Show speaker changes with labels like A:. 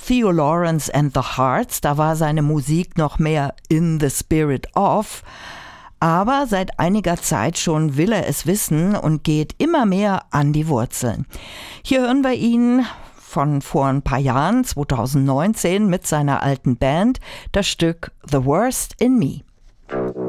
A: Theo Lawrence and the Hearts. Da war seine Musik noch mehr in the spirit of. Aber seit einiger Zeit schon will er es wissen und geht immer mehr an die Wurzeln. Hier hören wir ihn von vor ein paar Jahren, 2019, mit seiner alten Band, das Stück The Worst in Me.